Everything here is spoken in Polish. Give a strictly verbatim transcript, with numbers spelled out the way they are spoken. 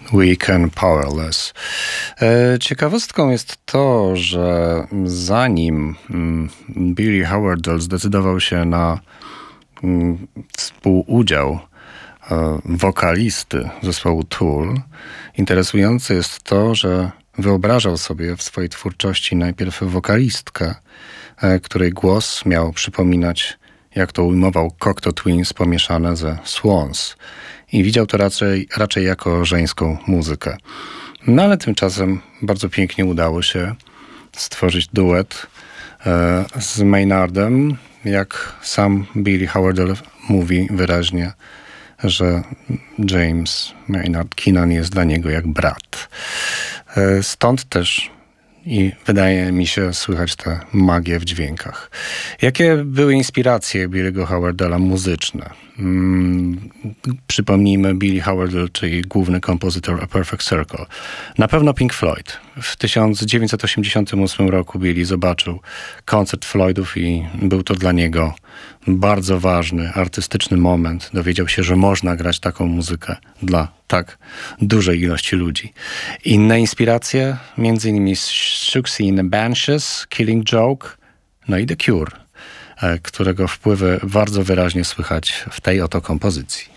Weak and Powerless. Ciekawostką jest to, że zanim Billy Howerdel zdecydował się na współudział wokalisty zespołu Tool, interesujące jest to, że wyobrażał sobie w swojej twórczości najpierw wokalistkę, której głos miał przypominać, jak to ujmował, Cocteau Twins pomieszane ze Swans. I widział to raczej, raczej jako żeńską muzykę. No ale tymczasem bardzo pięknie udało się stworzyć duet e, z Maynardem, jak sam Billy Howerdel mówi wyraźnie, że James Maynard Keenan jest dla niego jak brat. E, stąd też i wydaje mi się słychać tę magię w dźwiękach. Jakie były inspiracje Billy'ego Howerdela muzyczne? Hmm, przypomnijmy, Billy Howerdel, czyli główny kompozytor A Perfect Circle. Na pewno Pink Floyd. W tysiąc dziewięćset osiemdziesiątym ósmym roku Billy zobaczył koncert Floydów i był to dla niego bardzo ważny, artystyczny moment. Dowiedział się, że można grać taką muzykę dla tak dużej ilości ludzi. Inne inspiracje, między innymi Siouxsie and the Banshees, Killing Joke, no i The Cure, którego wpływy bardzo wyraźnie słychać w tej oto kompozycji.